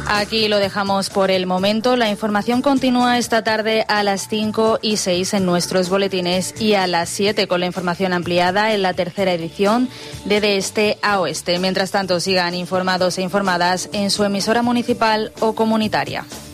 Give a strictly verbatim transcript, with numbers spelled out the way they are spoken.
Aquí lo dejamos por el momento. La información continúa esta tarde a las cinco y seis en nuestros boletines y a las siete con la información ampliada en la tercera edición de De Este a Oeste. Mientras tanto, sigan informados e informadas en su emisora municipal o comunitaria.